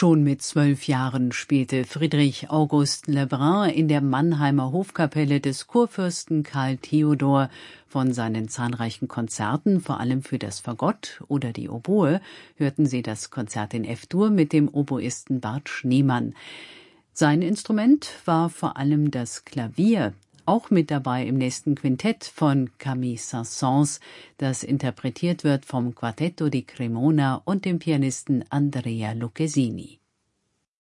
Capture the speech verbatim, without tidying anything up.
Schon mit zwölf Jahren spielte Friedrich August Lebrun in der Mannheimer Hofkapelle des Kurfürsten Karl Theodor. Von seinen zahlreichen Konzerten, vor allem für das Fagott oder die Oboe, hörten Sie das Konzert in F-Dur mit dem Oboisten Bart Schneemann. Sein Instrument war vor allem das Klavier. Auch mit dabei im nächsten Quintett von Camille Saint-Saëns, das interpretiert wird vom Quartetto di Cremona und dem Pianisten Andrea Lucchesini.